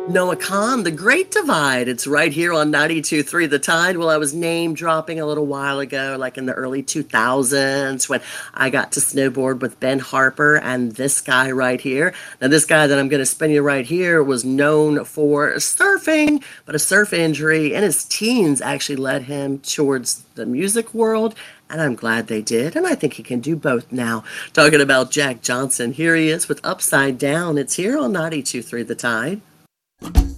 Noah Khan, The Great Divide. It's right here on 92.3 The Tide. Well, I was name dropping a little while ago, like in the early 2000s, when I got to snowboard with Ben Harper and this guy right here. Now, this guy that I'm going to spin you right here was known for surfing, but a surf injury in his teens actually led him towards the music world. And I'm glad they did. And I think he can do both now. Talking about Jack Johnson, here he is with Upside Down. It's here on 92.3 The Tide.